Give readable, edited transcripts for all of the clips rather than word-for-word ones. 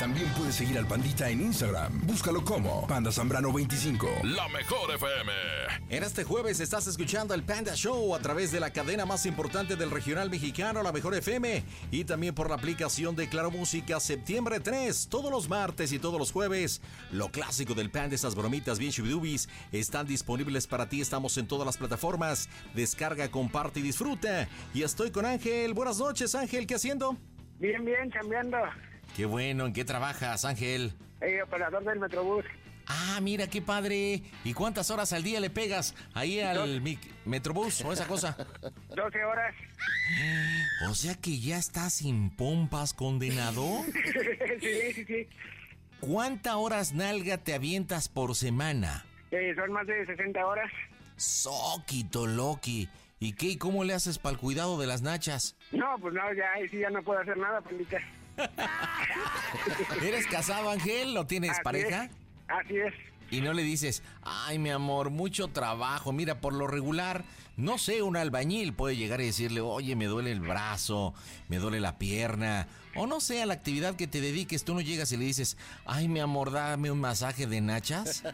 También puedes seguir al Pandita en Instagram. Búscalo como Panda Zambrano 25. La Mejor FM. En este jueves estás escuchando el Panda Show a través de la cadena más importante del regional mexicano, La Mejor FM, y también por la aplicación de Claro Música. Septiembre 3, todos los martes y todos los jueves, lo clásico del Panda, esas bromitas bien chubidubis, están disponibles para ti. Estamos en todas las plataformas. Descarga, comparte y disfruta. Y estoy con Ángel. Buenas noches, Ángel. ¿Qué haciendo? Bien, cambiando. Qué bueno. ¿En qué trabajas, Ángel? Operador del Metrobús. Ah, mira, qué padre. ¿Y cuántas horas al día le pegas ahí al Metrobús o esa cosa? 12 horas. O sea que ya estás sin pompas, condenado. Sí. ¿Cuántas horas nalga te avientas por semana? Son más de 60 horas. Soquito Loki. ¿Y qué? ¿Y cómo le haces para el cuidado de las nachas? No, pues no, ya ahí sí ya no puedo hacer nada, Pandita. ¿Eres casado, Ángel? ¿O tienes pareja? Así es. Y no le dices, ay, mi amor, mucho trabajo. Mira, por lo regular, no sé, un albañil puede llegar y decirle, oye, me duele el brazo, me duele la pierna. O no sé, a la actividad que te dediques, tú no llegas y le dices, ay, mi amor, dame un masaje de nachas.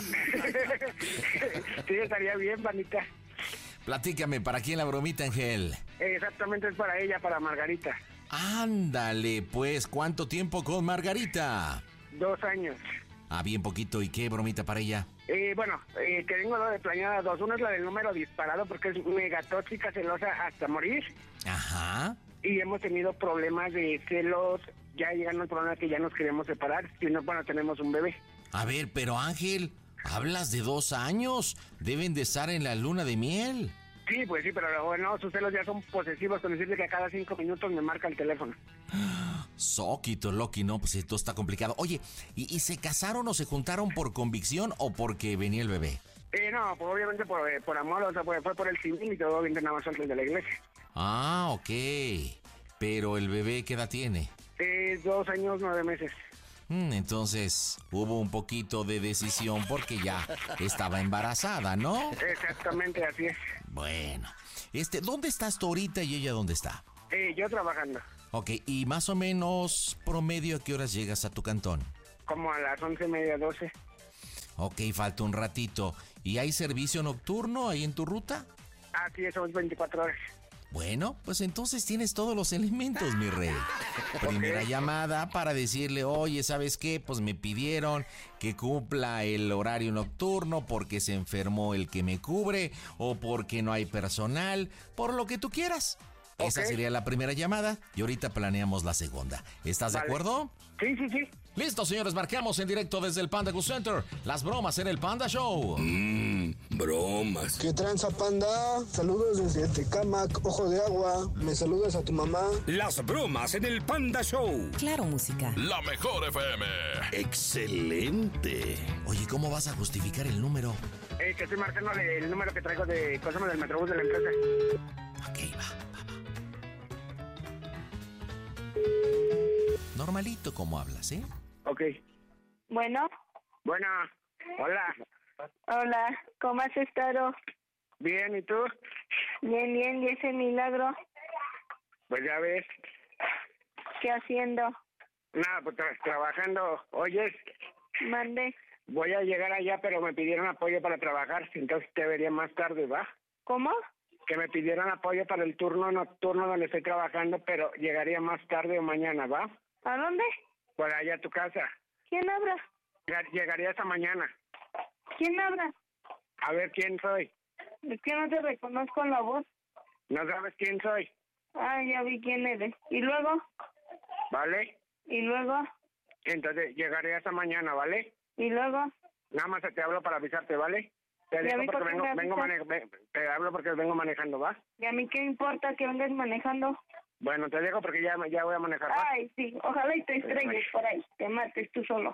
Sí, estaría bien, Pandita. Platícame, ¿para quién la bromita, Ángel? Exactamente, es para ella, para Margarita. Ándale, pues, ¿cuánto tiempo con Margarita? 2 años. Ah, bien poquito. ¿Y qué bromita para ella? Que tengo de planeada 2. Una es la del número disparado porque es mega tóxica, celosa hasta morir. Ajá. Y hemos tenido problemas de celos. Ya llegando al problema que ya nos queremos separar. Si no, bueno, tenemos un bebé. A ver, pero Ángel, hablas de 2 años. Deben de estar en la luna de miel. Sí, pues sí, pero bueno, sus celos ya son posesivos con decirle que a cada 5 minutos me marca el teléfono. Soquito, Loki, no, pues esto está complicado. Oye, ¿y se casaron o se juntaron por convicción o porque venía el bebé? No, pues obviamente por amor, o sea, fue por el civil y todo, obviamente nada más antes de la iglesia. Ah, ok. Pero el bebé, ¿qué edad tiene? 2 años, 9 meses. Entonces, hubo un poquito de decisión porque ya estaba embarazada, ¿no? Exactamente, así es. Bueno, ¿dónde estás tú ahorita y ella dónde está? Yo trabajando. Ok, y más o menos promedio, ¿a qué horas llegas a tu cantón? Como a las 11:30, 12. Ok, falta un ratito. ¿Y hay servicio nocturno ahí en tu ruta? Así es, son 24 horas. Bueno, pues entonces tienes todos los elementos, mi rey. Primera llamada para decirle, oye, ¿sabes qué? Pues me pidieron que cumpla el horario nocturno porque se enfermó el que me cubre o porque no hay personal, por lo que tú quieras. Esa sería la primera llamada y ahorita planeamos la segunda. ¿Estás de acuerdo? Sí. Listo, señores, marcamos en directo desde el Panda Go Center. Las bromas en el Panda Show. Bromas. ¿Qué tranza, Panda? Saludos desde Tecámac, Ojo de Agua. ¿Me saludas a tu mamá? Las bromas en el Panda Show. Claro Música. La Mejor FM. Excelente. Oye, ¿cómo vas a justificar el número? Que estoy marcando el número que traigo de cosas del Metrobús de la empresa. Ok, va. Normalito como hablas, ¿eh? Ok. Bueno. Hola. Hola, ¿cómo has estado? Bien, ¿y tú? Bien, ¿y ese milagro? Pues ya ves. ¿Qué haciendo? Nada, pues trabajando. Oyes, Mande. voy a llegar allá, pero me pidieron apoyo para trabajar, entonces te vería más tarde, ¿va? ¿Cómo? Que me pidieron apoyo para el turno nocturno donde estoy trabajando, pero llegaría más tarde o mañana, ¿va? ¿A dónde? Por allá a tu casa. ¿Quién habla? Llegaría esta mañana. ¿Quién habla? A ver quién soy. Es que no te reconozco la voz. ¿No sabes quién soy? Ah, ya vi quién eres. ¿Y luego? ¿Vale? ¿Y luego? Entonces llegaré esta mañana, ¿vale? ¿Y luego? Nada más te hablo para avisarte, ¿vale? Te ¿Y a mí dejo por porque qué me te hablo porque vengo manejando, ¿va? ¿Y a mí qué importa que andes manejando? Bueno, te dejo porque ya voy a manejar, ¿va? Ay, sí, ojalá y te estrelles por ahí, te mates tú solo.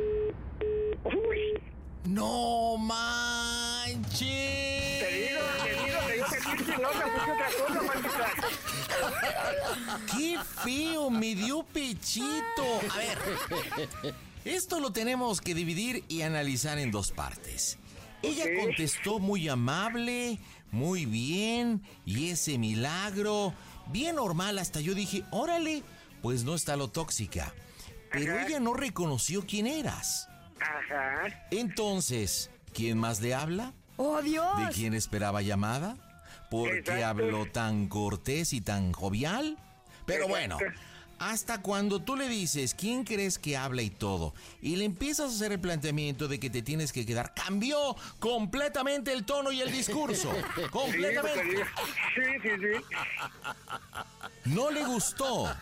Uy, ¡No manches! te digo que sí, no, me puse otra cosa, maldita. ¡Qué feo! Me dio pechito. A ver, esto lo tenemos que dividir y analizar en 2 partes. Ella contestó muy amable, muy bien, y ese milagro, bien normal, hasta yo dije, órale, pues no está lo tóxica. pero Ajá. ella no reconoció quién eras. Ajá. Entonces, ¿quién más le habla? ¡Oh, Dios! ¿De quién esperaba llamada? ¿Por qué Exacto. habló tan cortés y tan jovial? Pero bueno, Exacto. hasta cuando tú le dices quién crees que habla y todo, y le empiezas a hacer el planteamiento de que te tienes que quedar, cambió completamente el tono y el discurso. Completamente. Sí. No le gustó,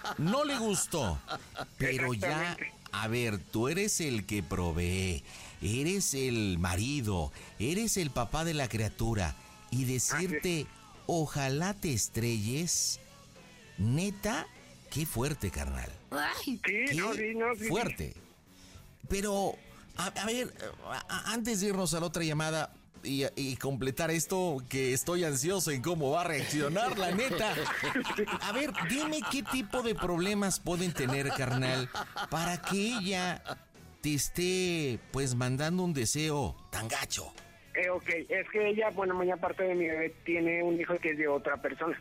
Pero ya, Exactamente. a ver, tú eres el que provee, eres el marido, eres el papá de la criatura. Y decirte, ojalá te estrelles, neta, qué fuerte, carnal. ¡Ay! Sí, Qué sí. fuerte. Pero, a ver, antes de irnos a la otra llamada y completar esto, que estoy ansioso en cómo va a reaccionar, la neta. A ver, dime qué tipo de problemas pueden tener, carnal, para que ella te esté, pues, mandando un deseo tan gacho. Ok, es que ella, bueno, muy aparte de mi bebé, tiene un hijo que es de otra persona.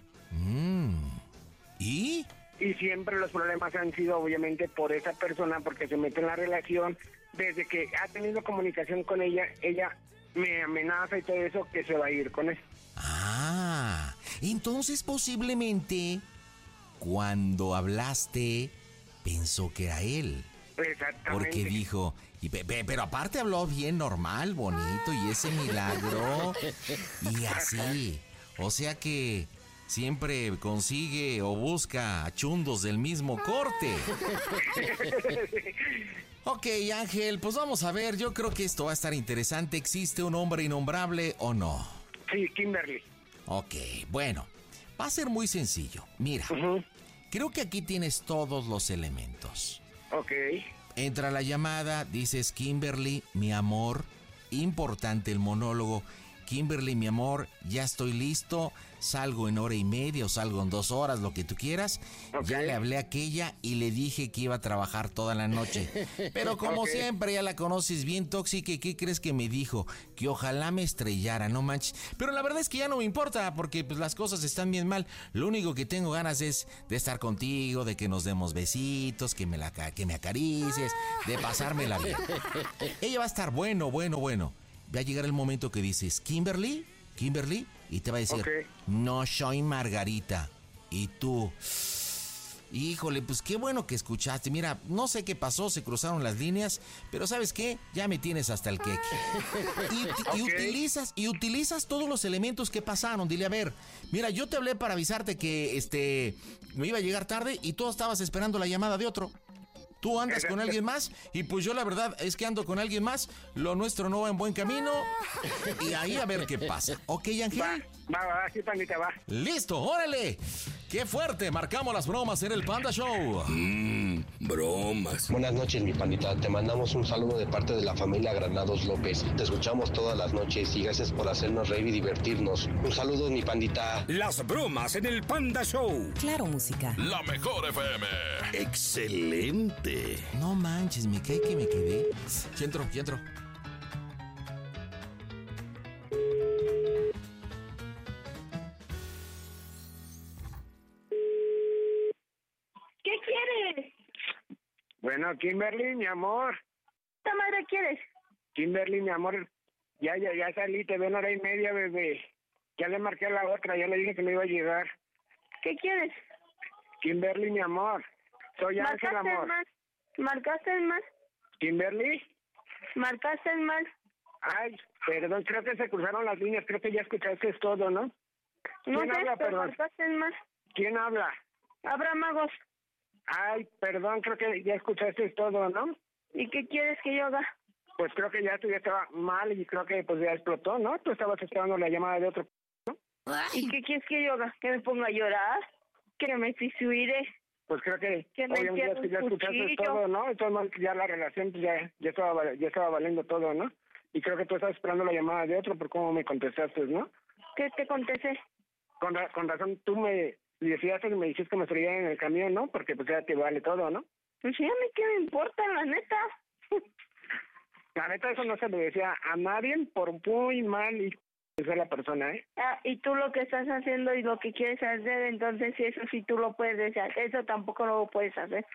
¿Y? Y siempre los problemas han sido, obviamente, por esa persona, porque se mete en la relación. Desde que ha tenido comunicación con ella me amenaza y todo eso, que se va a ir con él. Ah, entonces posiblemente cuando hablaste pensó que era él. Exactamente. Porque dijo, pero aparte habló bien normal, bonito, y ese milagro, y así. O sea que siempre consigue o busca chundos del mismo corte. Ok, Ángel, pues vamos a ver, yo creo que esto va a estar interesante. ¿Existe un hombre innombrable o no? Sí, Kimberly. Ok, bueno, va a ser muy sencillo. Mira, Ujú. creo que aquí tienes todos los elementos. Ok. Entra la llamada, dices, Kimberly, mi amor, importante el monólogo. Kimberly, mi amor, ya estoy listo, salgo en hora y media o salgo en 2 horas, lo que tú quieras. Ok. Ya le hablé a aquella y le dije que iba a trabajar toda la noche. Pero como Ok. siempre ya la conoces bien tóxica, ¿y qué crees que me dijo? Que ojalá me estrellara, no manches. Pero la verdad es que ya no me importa porque pues las cosas están bien mal. Lo único que tengo ganas es de estar contigo, de que nos demos besitos, que me acaricies, de pasármela bien. Ella va a estar bueno. Va a llegar el momento que dices, Kimberly, y te va a decir, Ok. no soy Margarita. Y tú, híjole, pues qué bueno que escuchaste. Mira, no sé qué pasó, se cruzaron las líneas, pero ¿sabes qué? Ya me tienes hasta el queque. Y Ok. utilizas todos los elementos que pasaron. Dile, a ver, mira, yo te hablé para avisarte que me iba a llegar tarde y tú estabas esperando la llamada de otro. Tú andas con alguien más y pues yo la verdad es que ando con alguien más, lo nuestro no va en buen camino y ahí a ver qué pasa. ¿Ok, Ángel? Va, sí, pandita, va. ¡Listo! ¡Órale! ¡Qué fuerte! Marcamos las bromas en el Panda Show. Bromas. Buenas noches, mi pandita. Te mandamos un saludo de parte de la familia Granados López. Te escuchamos todas las noches y gracias por hacernos reír y divertirnos. Un saludo, mi pandita. Las bromas en el Panda Show. Claro, música. La mejor FM. Excelente. No manches, me cae que me quedé. Ya entro. ¿Qué quieres? Bueno, Kimberly, mi amor. ¿Qué madre quieres? Kimberly, mi amor. Ya salí, te veo en hora y media, bebé. Ya le marqué a la otra, ya le dije que no iba a llegar. ¿Qué quieres? Kimberly, mi amor. Soy Ángel, ¿Marcaste amor. mal? ¿Marcaste mal? Kimberly. ¿Marcaste mal? Ay, perdón, creo que se cruzaron las líneas. Creo que ya escuchaste todo, ¿no? No ¿Quién sé, habla, pero perdón? marcaste mal. ¿Quién habla? Habrá magos. Ay, perdón, creo que ya escuchaste todo, ¿no? ¿Y qué quieres que yo haga? Pues creo que ya tú ya estaba mal y creo que pues ya explotó, ¿no? Tú estabas esperando la llamada de otro. ¿Y qué quieres que yo haga? ¿Que me ponga a llorar? ¿Que me suicide? Pues creo que Que me obviamente entierre ya un escuchaste cuchillo. todo, ¿no? Entonces ya la relación pues ya estaba valiendo todo, ¿no? Y creo que tú estabas esperando la llamada de otro por cómo me contestaste, ¿no? ¿Qué te contesté? Con razón tú me decías que me dijiste que me estrellara en el camión, ¿no? Porque pues ya te vale todo, ¿no? Pues sí, a mí qué me importa, la neta. La neta eso no se le decía a nadie por muy mal y que la persona, ¿eh? Ah, y tú lo que estás haciendo y lo que quieres hacer, entonces eso sí tú lo puedes hacer. Eso tampoco lo puedes hacer.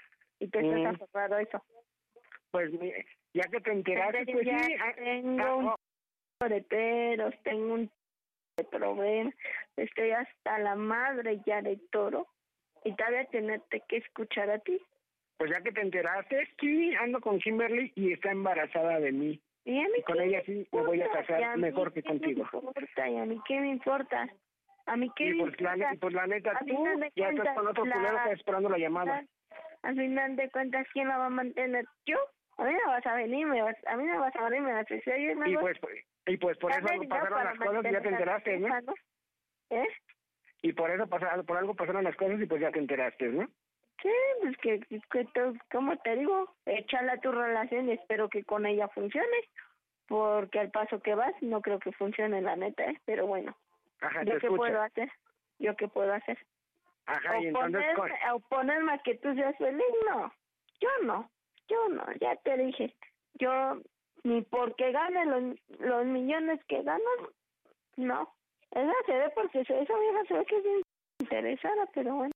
y tú estás aferrado a eso. Pues ya que te enteraste, pues ya sí. Tengo un de peros, tengo un de problemas, estoy hasta la madre ya de todo y todavía tenerte que escuchar a ti. Pues ya que te enteraste, sí, ando con Kimberly y está embarazada de mí. ¿Y a mí con ella sí me voy a casar mejor que contigo. ¿Y a mí qué me importa? ¿A mí qué me importa? Y pues la neta, tú ya estás con otro culero que está esperando la llamada. Al final de cuentas, ¿quién la va a mantener? ¿Yo? A mí no vas a venir, me vas a decir, oye, y pues por eso pasaron las cosas y ya te enteraste, ¿no? ¿Eh? Y por eso por algo pasaron las cosas y pues ya te enteraste, ¿no? Sí, pues que ¿cómo te digo? Échala tu relación y espero que con ella funcione, porque al paso que vas no creo que funcione, la neta, pero bueno. Ajá, ¿Yo qué puedo hacer? Ajá, y entonces... ¿Oponerme a que tú seas feliz? No, yo no, ya te dije. Yo, ni porque gane los millones que ganan, no. Esa se ve porque esa vieja se ve que es interesada, pero bueno.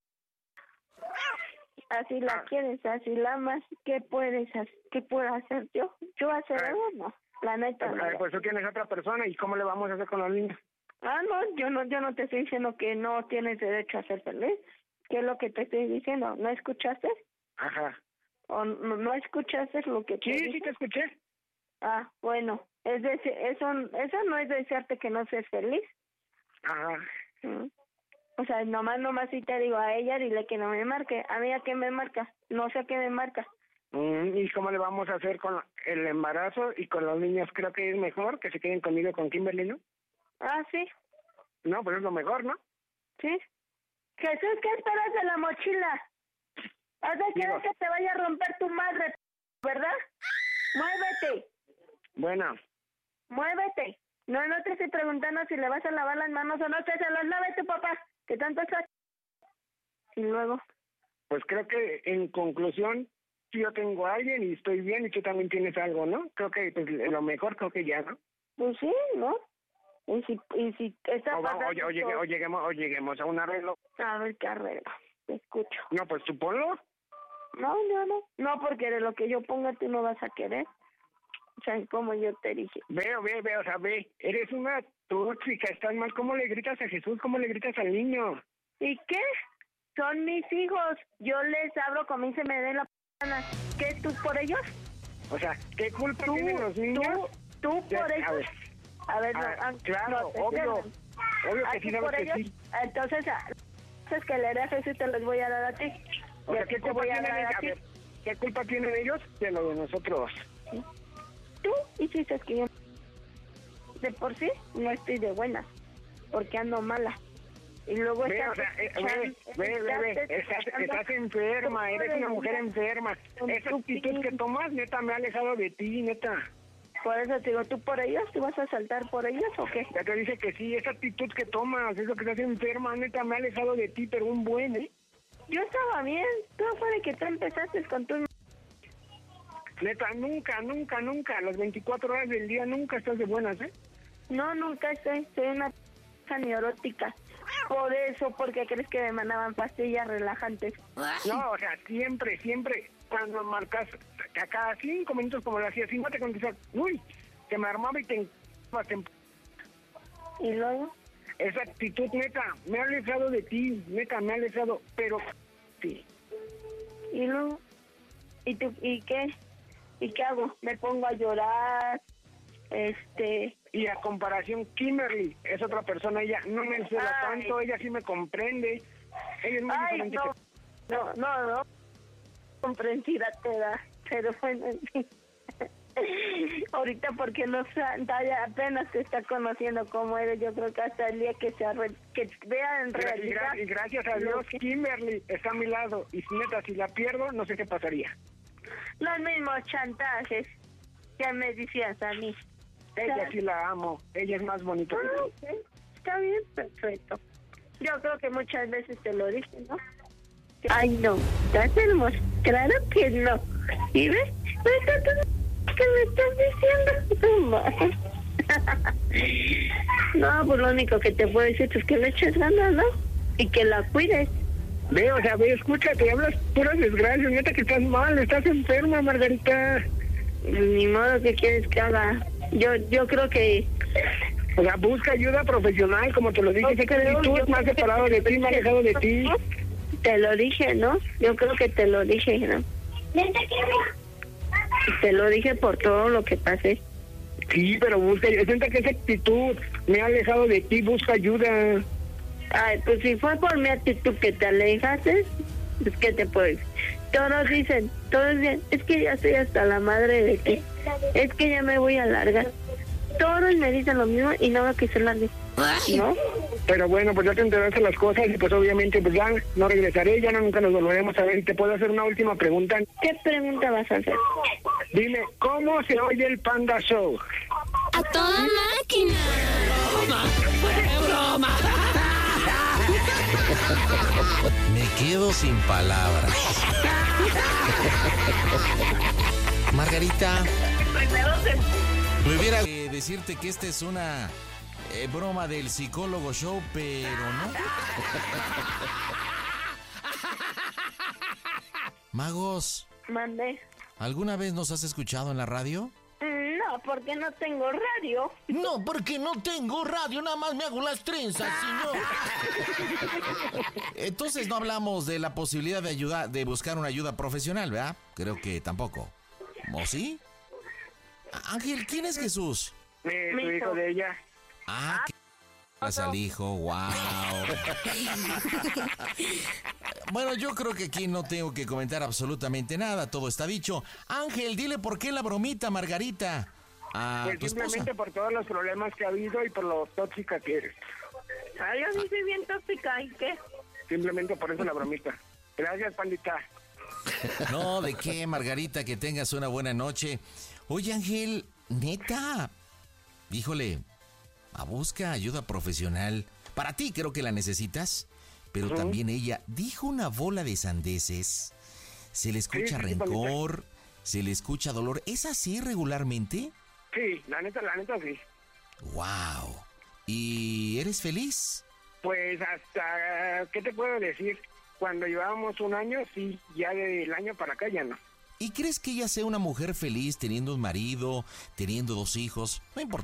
Así la quieres, así la amas, ¿qué puedo hacer yo? ¿Yo hacer algo? No, la neta no. Pues tú tienes otra persona, ¿y cómo le vamos a hacer con los niños? No, yo no te estoy diciendo que no tienes derecho a ser feliz. ¿Qué es lo que te estoy diciendo? ¿No escuchaste? Ajá. ¿O no escuchaste lo que te dije? Sí, te escuché. Ah, bueno, es decir, eso no es desearte que no seas feliz. Ajá. O sea, nomás si te digo a ella, dile que no me marque. ¿A mí a qué me marca? No sé a qué me marca. ¿Y cómo le vamos a hacer con el embarazo y con los niños? Creo que es mejor que se queden conmigo con Kimberly, ¿no? Ah, sí. No, pues es lo mejor, ¿no? Sí. Jesús, ¿qué esperas de la mochila? ¿Has de querer que te vaya a romper tu madre, verdad? ¡Muévete! Bueno. ¡Muévete! No te estoy preguntando si le vas a lavar las manos o no, se las lave tu papá, que tanto estás... Y luego... Pues creo que, en conclusión, yo tengo a alguien y estoy bien y tú también tienes algo, ¿no? Creo que pues, lo mejor creo que ya, ¿no? Pues sí, ¿no? Y si está pasando... O lleguemos a un arreglo. A ver, ¿qué arreglo? Te escucho. No, pues tú ponlo. No. No, porque de lo que yo ponga tú no vas a querer. O sea, como yo te dije. Ve, o sea, eres una tóxica, estás mal. ¿Cómo le gritas a Jesús? ¿Cómo le gritas al niño? ¿Y qué? Son mis hijos. Yo les abro como se me dé la gana. ¿Qué, tú por ellos? O sea, ¿qué culpa tienen los niños? ¿Tú por ellos? A ver, claro, obvio que sí, sabes que sí. Entonces que le haré a Jesús te los voy a dar a ti. O sea, ¿qué culpa tienen ellos? ¿Qué culpa tienen ellos de lo de nosotros? ¿Sí? Tú hiciste que yo de por sí no estoy de buenas, porque ando mala. Y luego estás enferma, eres una mujer enferma. Esa actitud que tomas, neta, me ha alejado de ti, neta. Por eso te digo, ¿tú por ellos? ¿Tú vas a saltar por ellos o qué? Ya te dice que sí, esa actitud que tomas, eso que estás enferma, neta, me ha alejado de ti, pero un buen, ¿eh? Yo estaba bien, todo fue de que tú empezaste con tu... Neta, nunca, las 24 horas del día nunca estás de buenas, ¿eh? No, nunca soy una neurótica. Por eso, porque crees que me mandaban pastillas relajantes. No, o sea, siempre, cuando marcas a cada 5 minutos como lo hacías, si no te contestas, uy, te me armaba y te... ¿Y luego? Esa actitud, neta, me ha alejado de ti, neta, me ha alejado, pero... Sí. ¿Y luego? ¿Y qué? ¿Y qué hago? ¿Me pongo a llorar? Y a comparación, Kimberly es otra persona, ella no me encela tanto, ella sí me comprende. Ella es muy diferente. No. Comprensiva te da, pero bueno, sí. Ahorita porque no apenas te está conociendo cómo eres, yo creo que hasta el día que vea en realidad. Y gracias a Dios, Kimberly está a mi lado, y neta, si la pierdo, no sé qué pasaría. Los mismos chantajes que me decías a mí. Ella sí la amo, ella es más bonita que tú. Okay. Está bien, perfecto. Yo creo que muchas veces te lo dije, ¿no? Ay, no, estás hermosa. Claro que no. ¿Y ves? ¿Qué me estás diciendo? No, pues lo único que te puedo decir es que le eches ganas, ¿no? Y que la cuides. Ve, o sea, ve, escúchate, hablas puras desgracias, neta que estás mal, estás enferma, Margarita. Ni modo, ¿qué quieres que haga? Yo creo que... O sea, busca ayuda profesional, como te lo dije, sé que tú me has separado de ti, me has alejado de ti. Te lo dije, ¿no? Yo creo que te lo dije, ¿no? Te lo dije por todo lo que pasé. Sí, pero busca, sienta que esa actitud me ha alejado de ti, busca ayuda. Ay, pues si fue por mi actitud que te alejaste, pues ¿qué te puedo decir? Todos dicen, es que ya estoy hasta la madre de ti, es que ya me voy a largar. Todos me dicen lo mismo y no veo que se largue, ¿no? Pero bueno, pues ya te enteraste las cosas y pues obviamente pues ya no regresaré, ya nunca nos volveremos a ver. ¿Te puedo hacer una última pregunta? ¿Qué pregunta vas a hacer? Dime, ¿cómo se oye el Panda Show? ¡A toda máquina! ¡Broma! Me quedo sin palabras. Margarita, me hubiera decirte que esta es una broma del psicólogo show, pero no. Magos, Mandé. ¿alguna vez nos has escuchado en la radio? No, porque no tengo radio. No, porque no tengo radio, nada más me hago las trenzas, señor. Entonces no hablamos de la posibilidad de ayudar, de buscar una ayuda profesional, ¿verdad? Creo que tampoco. ¿O sí? Ángel, ¿quién es Jesús? Tu hijo de ella. Ah, qué al hijo, wow. Bueno, yo creo que aquí no tengo que comentar absolutamente nada, todo está dicho. Ángel, dile por qué la bromita, Margarita. Pues tu simplemente esposa. por todos los problemas que ha habido y por lo tóxica que eres. Ay, yo sí soy bien tóxica, ¿y qué? Simplemente por eso la bromita. Gracias, pandita. No, ¿de qué, Margarita? Que tengas una buena noche. Oye, Ángel, neta, híjole, busca ayuda profesional. Para ti creo que la necesitas, pero también ella dijo una bola de sandeces. Se le escucha rencor, se le escucha dolor. ¿Es así regularmente? Sí, la neta sí. Wow. ¿Y eres feliz? Pues hasta, ¿qué te puedo decir? Cuando llevábamos un año, sí, ya del año para acá ya no. ¿Y crees que ella sea una mujer feliz teniendo un marido, teniendo 2 hijos? No importa.